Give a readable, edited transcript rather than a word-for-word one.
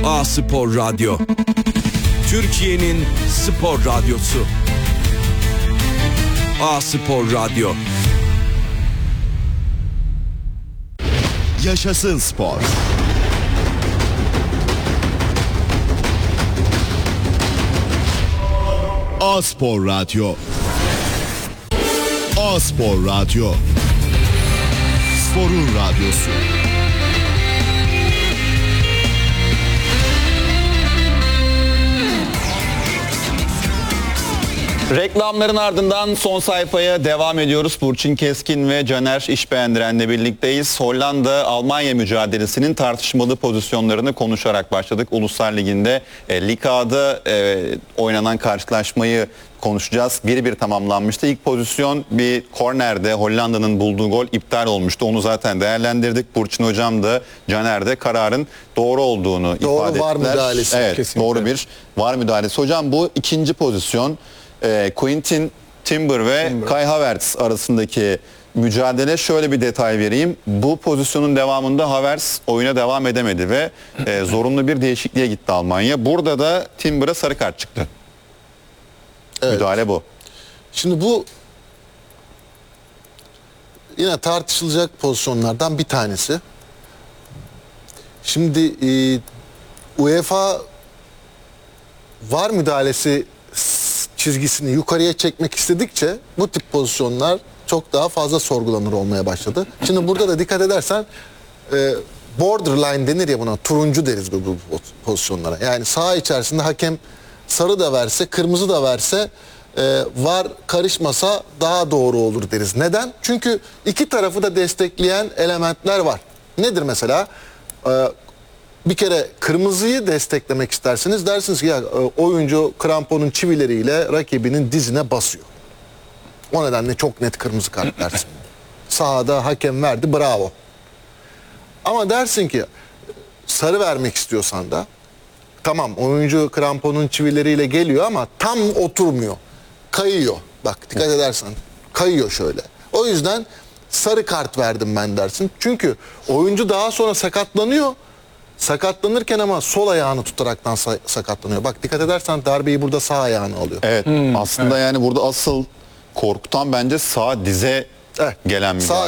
A-Spor Radyo. Türkiye'nin spor radyosu. A-Spor Radyo. Yaşasın spor. A-Spor Radyo. A-Spor Radyo. Sporun radyosu. Reklamların ardından son sayfaya devam ediyoruz. Burçin Keskin ve Caner İşbeğendiren'le birlikteyiz. Hollanda-Almanya mücadelesinin tartışmalı pozisyonlarını konuşarak başladık. Uluslar Ligi'nde Lig A'da oynanan karşılaşmayı konuşacağız. 1-1 tamamlanmıştı. İlk pozisyon bir kornerde Hollanda'nın bulduğu gol iptal olmuştu. Onu zaten değerlendirdik. Burçin hocam da Caner de kararın doğru olduğunu ifade ettiler. Doğru var müdahalesi. Evet, Kesinlikle. doğru bir var müdahalesi. Hocam bu ikinci pozisyon Quinton Timber ve Kai Havertz arasındaki mücadele, şöyle bir detay vereyim. Bu pozisyonun devamında Havertz oyuna devam edemedi ve zorunlu bir değişikliğe gitti Almanya. Burada da Timber'a sarı kart çıktı. Evet. Müdahale bu. Şimdi bu yine tartışılacak pozisyonlardan bir tanesi. Şimdi UEFA var müdahalesi çizgisini yukarıya çekmek istedikçe bu tip pozisyonlar çok daha fazla sorgulanır olmaya başladı. Şimdi burada da dikkat edersen borderline denir ya buna, turuncu deriz bu pozisyonlara. Yani saha içerisinde hakem sarı da verse, kırmızı da verse, var karışmasa daha doğru olur deriz. Neden? Çünkü iki tarafı da destekleyen elementler var. Nedir mesela? Bir kere kırmızıyı desteklemek isterseniz dersiniz ki ya oyuncu kramponun çivileriyle rakibinin dizine basıyor. O nedenle çok net kırmızı kart dersin. Sahada hakem verdi, bravo. Ama dersin ki sarı vermek istiyorsan da tamam, oyuncu kramponun çivileriyle geliyor ama tam oturmuyor. Kayıyor. Bak dikkat edersen kayıyor şöyle. O yüzden sarı kart verdim ben dersin. Çünkü oyuncu daha sonra sakatlanıyor. Sakatlanırken ama sol ayağını tutaraktan sakatlanıyor. Bak dikkat edersen darbeyi burada sağ ayağını alıyor. Evet. Aslında yani burada asıl korkutan bence sağ dize gelen müdahale. Sağ